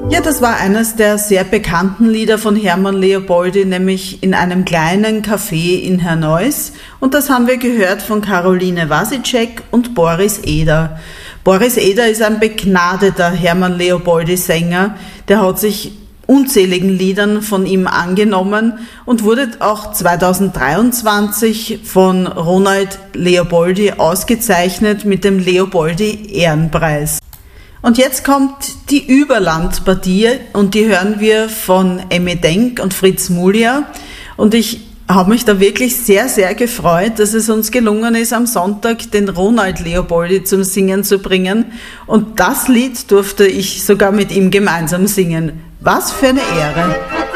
Ja, das war eines der sehr bekannten Lieder von Hermann Leopoldie, nämlich in einem kleinen Café in Herneuss. Und das haben wir gehört von Caroline Wasitschek und Boris Eder. Boris Eder ist ein begnadeter Hermann Leopoldie-Sänger. Der hat sich unzähligen Liedern von ihm angenommen und wurde auch 2023 von Ronald Leopoldie ausgezeichnet mit dem Leopoldie-Ehrenpreis. Und jetzt kommt die Überlandpartie und die hören wir von Emmy Denk und Fritz Mulier. Und ich habe mich da wirklich sehr, sehr gefreut, dass es uns gelungen ist, am Sonntag den Ronald Leopoldie zum Singen zu bringen. Und das Lied durfte ich sogar mit ihm gemeinsam singen. Was für eine Ehre!